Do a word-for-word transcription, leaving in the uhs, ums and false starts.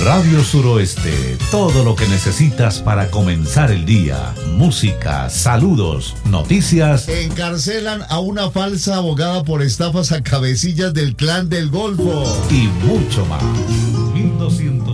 Radio Suroeste, todo lo que necesitas para comenzar el día. Música, saludos, noticias. Encarcelan a una falsa abogada por estafas a cabecillas del Clan del Golfo. Y mucho más. mil doscientos